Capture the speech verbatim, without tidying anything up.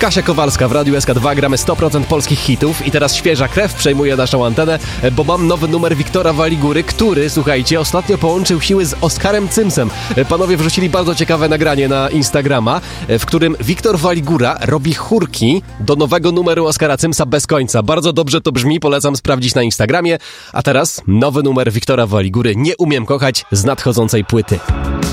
Kasia Kowalska w Radiu S K dwa, gramy sto procent polskich hitów i teraz świeża krew przejmuje naszą antenę, bo mam nowy numer Wiktora Waligury, który, słuchajcie, ostatnio połączył siły z Oskarem Cymsem. Panowie wrzucili bardzo ciekawe nagranie na Instagrama, w którym Wiktor Waligura robi chórki do nowego numeru Oskara Cymsa Bez końca. Bardzo dobrze to brzmi, polecam sprawdzić na Instagramie. A teraz nowy numer Wiktora Waligury, Nie umiem kochać, z nadchodzącej płyty.